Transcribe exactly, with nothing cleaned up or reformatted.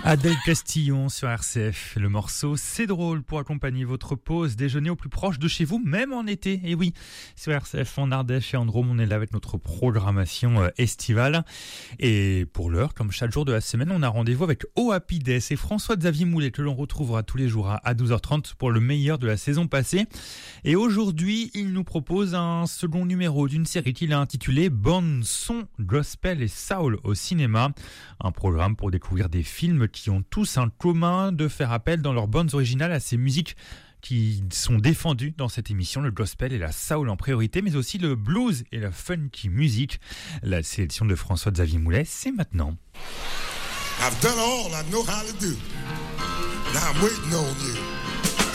Adèle Castillon sur R C F. Le morceau C'est drôle pour accompagner votre pause déjeuner au plus proche de chez vous, même en été. Et oui, sur R C F en Ardèche et en Drôme, on est là avec notre programmation estivale. Et pour l'heure, comme chaque jour de la semaine, on a rendez-vous avec O Happy Days et François-Xavier Moulet que l'on retrouvera tous les jours à douze heures trente pour le meilleur de la saison passée. Et aujourd'hui, il nous propose un second numéro d'une série qu'il a intitulée Bande son, gospel et soul au cinéma. Un programme pour découvrir des films qui ont tous un commun de faire appel dans leurs bandes originales à ces musiques qui sont défendues dans cette émission, le gospel et la soul en priorité, mais aussi le blues et la funky music. La sélection de François-Xavier Moulet, c'est maintenant. I've done all I know how to do. Now I'm waiting on you.